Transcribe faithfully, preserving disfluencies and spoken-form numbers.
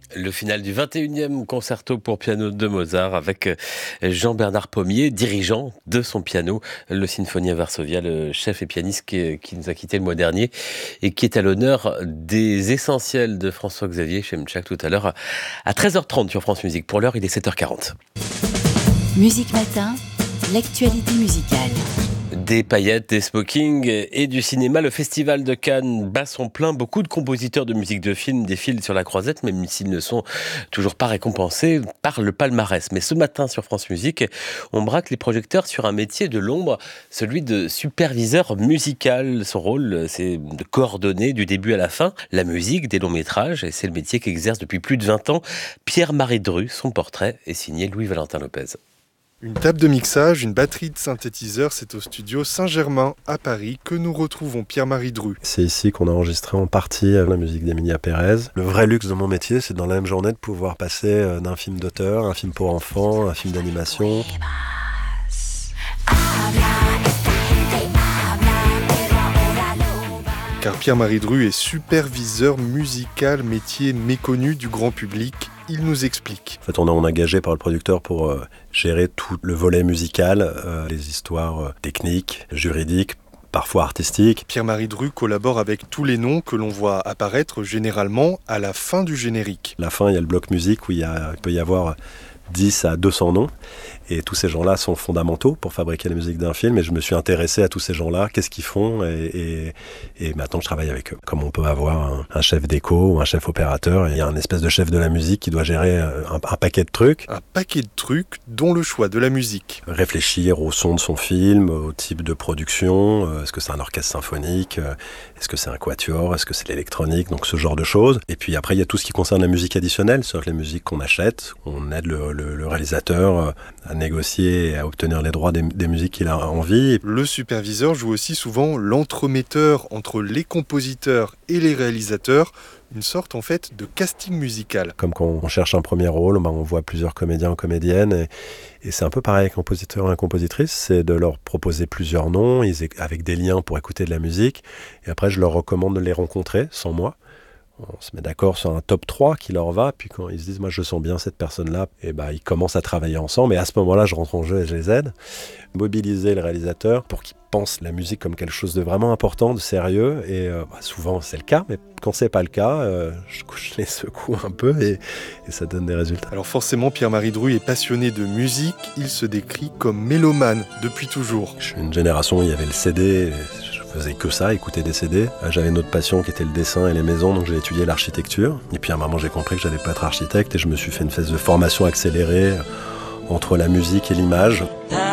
Le final du vingt et unième concerto pour piano de Mozart avec Jean-Bernard Pommier, dirigeant de son piano, le Sinfonia Varsovia, le chef et pianiste qui, qui nous a quittés le mois dernier et qui est à l'honneur des essentiels de François-Xavier Szymczak tout à l'heure à treize heures trente sur France Musique. Pour l'heure, il est sept heures quarante. Musique Matin, l'actualité musicale. Des paillettes, des smokings et du cinéma. Le Festival de Cannes bat son plein. Beaucoup de compositeurs de musique de film défilent sur la croisette, même s'ils ne sont toujours pas récompensés par le palmarès. Mais ce matin sur France Musique, on braque les projecteurs sur un métier de l'ombre, celui de superviseur musical. Son rôle, c'est de coordonner du début à la fin la musique des longs métrages. Et c'est le métier qu'exerce depuis plus de vingt ans Pierre-Marie Dru. Son portrait est signé Louis-Valentin Lopez. Une table de mixage, une batterie de synthétiseurs, c'est au studio Saint-Germain à Paris que nous retrouvons Pierre-Marie Dru. C'est ici qu'on a enregistré en partie la musique d'Emilia Pérez. Le vrai luxe de mon métier, c'est dans la même journée de pouvoir passer d'un film d'auteur, un film pour enfants, un film d'animation. Car Pierre-Marie Dru est superviseur musical, métier méconnu du grand public. Il nous explique. En fait, on est engagé par le producteur pour euh, gérer tout le volet musical, euh, les histoires euh, techniques, juridiques, parfois artistiques. Pierre-Marie Dru collabore avec tous les noms que l'on voit apparaître généralement à la fin du générique. À la fin, il y a le bloc musique où il, y a, il peut y avoir dix à deux cents noms. Et tous ces gens-là sont fondamentaux pour fabriquer la musique d'un film. Et je me suis intéressé à tous ces gens-là, qu'est-ce qu'ils font. Et, et, et maintenant, je travaille avec eux. Comme on peut avoir un, un chef déco ou un chef opérateur, il y a un espèce de chef de la musique qui doit gérer un, un paquet de trucs. Un paquet de trucs, dont le choix de la musique. Réfléchir au son de son film, au type de production. Est-ce que c'est un orchestre symphonique? Est-ce que c'est un quatuor? Est-ce que c'est l'électronique? Donc ce genre de choses. Et puis après, il y a tout ce qui concerne la musique additionnelle, c'est-à-dire les musiques qu'on achète. On aide le, le, le réalisateur à négocier et à obtenir les droits des, des musiques qu'il a envie. Le superviseur joue aussi souvent l'entremetteur entre les compositeurs et les réalisateurs, une sorte en fait de casting musical. Comme quand on cherche un premier rôle, bah on voit plusieurs comédiens ou comédiennes et, et c'est un peu pareil avec un compositeur et un compositrice, c'est de leur proposer plusieurs noms ils, avec des liens pour écouter de la musique et après je leur recommande de les rencontrer sans moi. On se met d'accord sur un top trois qui leur va, puis quand ils se disent « moi je sens bien cette personne-là », et bah, ils commencent à travailler ensemble, et à ce moment-là je rentre en jeu et je les aide. Mobiliser le réalisateur pour qu'il pense la musique comme quelque chose de vraiment important, de sérieux, et euh, bah, souvent c'est le cas, mais quand c'est pas le cas, euh, je, je les secoue un peu et, et ça donne des résultats. Alors forcément Pierre-Marie Dru est passionné de musique, il se décrit comme mélomane depuis toujours. Je suis une génération où il y avait le C D, je faisais que ça, écouter des C D. J'avais une autre passion qui était le dessin et les maisons, donc j'ai étudié l'architecture. Et puis à un moment, j'ai compris que j'allais pas être architecte et je me suis fait une phase de formation accélérée entre la musique et l'image.